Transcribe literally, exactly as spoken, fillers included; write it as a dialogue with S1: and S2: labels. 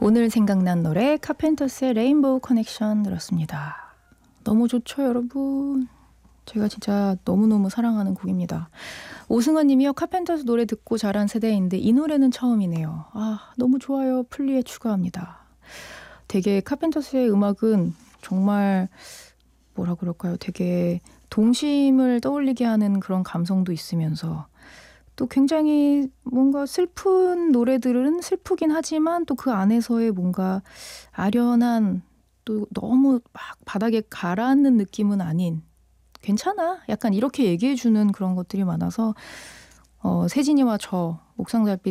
S1: 오늘 생각난 노래 카펜터스의 레인보우 커넥션 들었습니다. 너무 좋죠 여러분. 제가 진짜 너무너무 사랑하는 곡입니다. 오승환 님이요. 카펜터스 노래 듣고 자란 세대인데 이 노래는 처음이네요. 아 너무 좋아요. 플리에 추가합니다. 되게 카펜터스의 음악은 정말 뭐라 그럴까요? 되게 동심을 떠올리게 하는 그런 감성도 있으면서 또 굉장히 뭔가 슬픈 노래들은 슬프긴 하지만 또 그 안에서의 뭔가 아련한 또 너무 막 바닥에 가라앉는 느낌은 아닌 괜찮아 약간 이렇게 얘기해주는 그런 것들이 많아서 어, 세진이와 저 옥상달빛